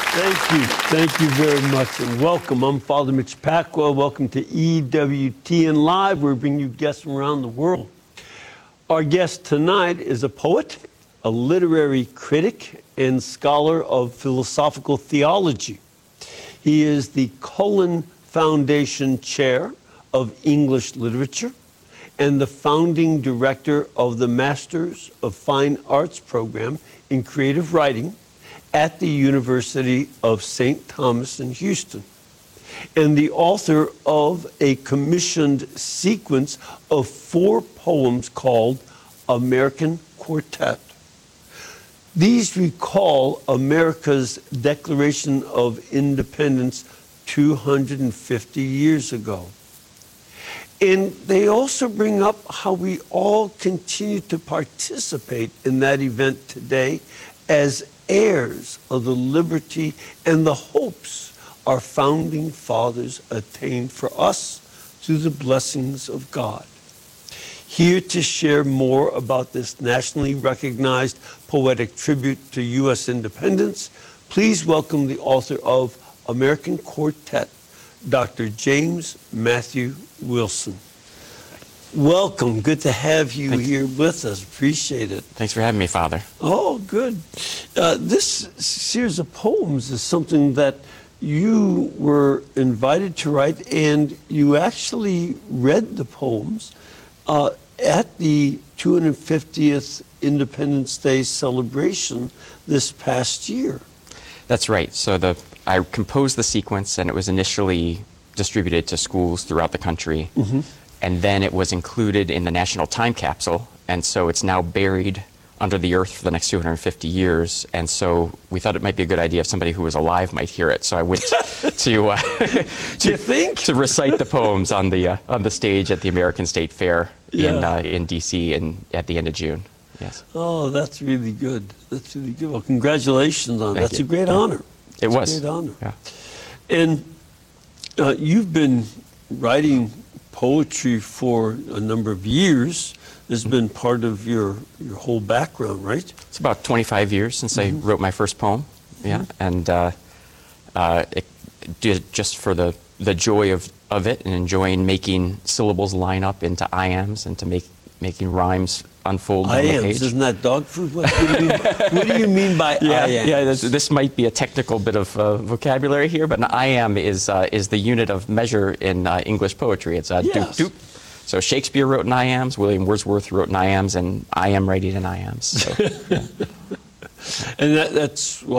Thank you. Thank you very much, and welcome. I'm Father Mitch Pacwa. Welcome to EWTN Live. We're bringing you guests from around the world. Our guest tonight is a poet, a literary critic, and scholar of philosophical theology. He is the Cullen Foundation Chair of English Literature and the founding director of the Masters of Fine Arts program in creative writing at the University of St. Thomas in Houston, and the author of a commissioned sequence of 4 poems called American Quartet. These recall America's Declaration of Independence 250 years ago. And they also bring up how we all continue to participate in that event today as heirs of the liberty and the hopes our founding fathers attained for us through the blessings of God. Here to share more about this nationally recognized poetic tribute to U.S. independence, please welcome the author of American Quartet, Dr. James Matthew Wilson. Welcome. Good to have you here with us. Appreciate it. Thanks for having me, Father. Oh, good. This series of poems is something that you were invited to write, and you actually read the poems at the 250th Independence Day celebration this past year. That's right. So I composed the sequence, and it was initially distributed to schools throughout the country. Mm-hmm. And then it was included in the National Time Capsule, and so it's now buried under the earth for the next 250 years. And so we thought it might be a good idea if somebody who was alive might hear it. So I went to recite the poems on the stage at the American State Fair in D.C. at the end of June. Yes. Oh, that's really good. That's really good. Well, congratulations on that. That's a great honor. It was. A great honor. Yeah. And you've been writing poetry for a number of years. This has been part of your whole background, right? It's about 25 years since I wrote my first poem. Yeah, and just for the joy of it and enjoying making syllables line up into iambs and to making rhymes unfold on the page. Isn't that dog food? What do you mean by iambs? Yeah, this might be a technical bit of vocabulary here, but an iamb is the unit of measure in English poetry. It's doop doop. So Shakespeare wrote in iambs, William Wordsworth wrote in iambs, and I am writing in iambs. So, yeah. And that's